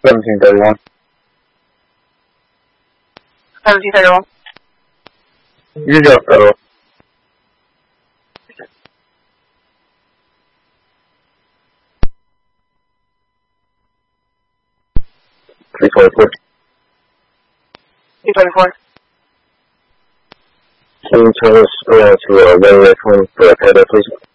1731. 1731. You got Federal. Three 324. Can you turn this around to runway 1 for a payday, please?